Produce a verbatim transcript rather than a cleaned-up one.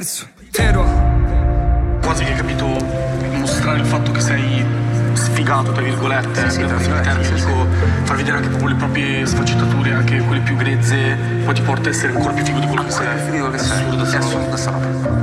Tero. Quasi che hai capito mostrare il fatto che sei sfigato, tra virgolette, Sì, sì, per tra termini, virgolette, sì, dico, far vedere anche proprio le proprie sfaccettature, anche quelle più grezze, poi ti porta a essere ancora più figo di quello che sei. Figo che È sei. assurdo, È sta roba. assurdo sta roba.